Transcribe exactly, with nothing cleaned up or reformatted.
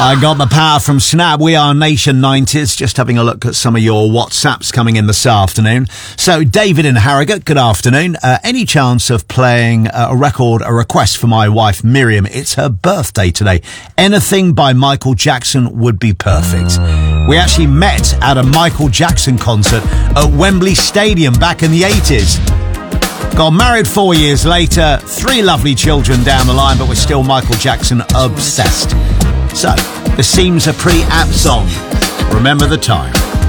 I got the power from Snap. We are Nation nineties. Just having a look at some of your WhatsApps coming in this afternoon. So, David in Harrogate, good afternoon. Uh, any chance of playing uh, a record, a request for my wife Miriam? It's her birthday today. Anything by Michael Jackson would be perfect. We actually met at a Michael Jackson concert at Wembley Stadium back in the eighties. Got married four years later, three lovely children down the line, but we're still Michael Jackson obsessed. So, this seems a pretty apt song. Remember the time.